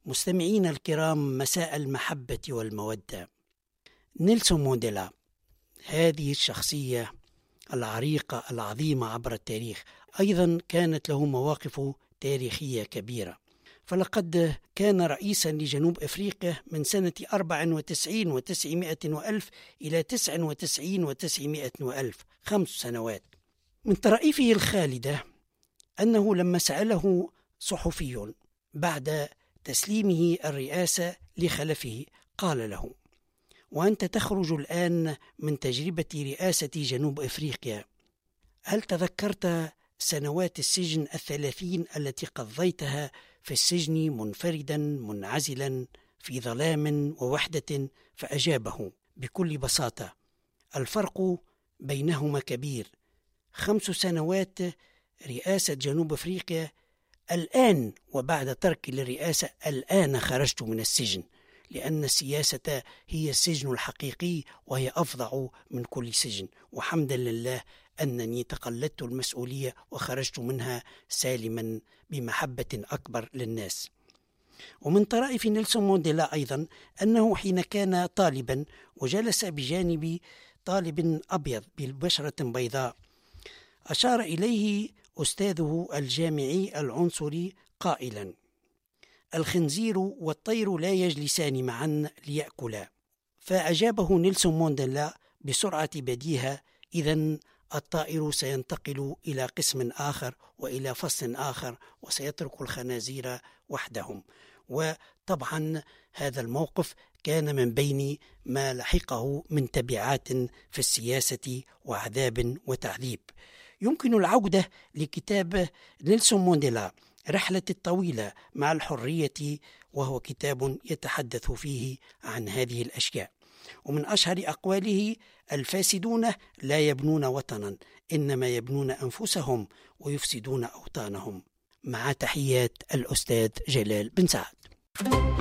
مستمعين الكرام، مساء المحبة والمودة. نيلسون مانديلا، هذه الشخصية العريقة العظيمة عبر التاريخ، أيضا كانت له مواقف تاريخية كبيرة، فلقد كان رئيسا لجنوب أفريقيا من سنة 94 و900 وألف إلى 99 و900 وألف، 5 سنوات. من طرائفه الخالدة أنه لما سأله صحفي بعد تسليمه الرئاسة لخلفه قال له: وأنت تخرج الآن من تجربة رئاسة جنوب أفريقيا، هل تذكرت سنوات السجن 30 التي قضيتها في السجن منفردا منعزلا في ظلام ووحدة؟ فأجابه بكل بساطة: الفرق بينهما كبير، 5 سنوات رئاسة جنوب أفريقيا الآن، وبعد ترك الرئاسة الآن خرجت من السجن، لأن السياسة هي السجن الحقيقي وهي أفظع من كل سجن، وحمدا لله أنني تقلدت المسؤولية وخرجت منها سالما بمحبة أكبر للناس. ومن طرائف نيلسون مانديلا أيضا أنه حين كان طالبا وجلس بجانب طالب أبيض ببشرة بيضاء، أشار إليه أستاذه الجامعي العنصري قائلا: الخنزير والطير لا يجلسان معا ليأكلا. فأجابه نيلسون مانديلا بسرعة بديهة: إذن الطائر سينتقل إلى قسم آخر وإلى فصل آخر وسيترك الخنازير وحدهم. وطبعا هذا الموقف كان من بين ما لحقه من تبعات في السياسة وعذاب وتعذيب. يمكن العودة لكتاب نيلسون مانديلا رحلة الطويلة مع الحرية، وهو كتاب يتحدث فيه عن هذه الأشياء. ومن أشهر أقواله: الفاسدون لا يبنون وطنا، إنما يبنون أنفسهم ويفسدون أوطانهم. مع تحيات الأستاذ جلال بن سعد.